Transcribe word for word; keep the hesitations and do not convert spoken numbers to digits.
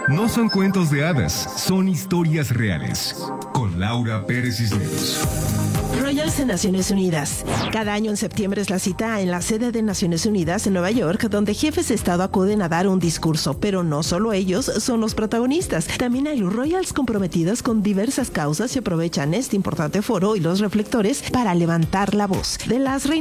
No son cuentos de hadas, son historias reales. Con Laura Pérez Cisneros. Royals de Naciones Unidas. Cada año en septiembre es la cita en la sede de Naciones Unidas en Nueva York, donde jefes de Estado acuden a dar un discurso, pero no solo ellos son los protagonistas. También hay Royals comprometidas con diversas causas y aprovechan este importante foro y los reflectores para levantar la voz. De las reinas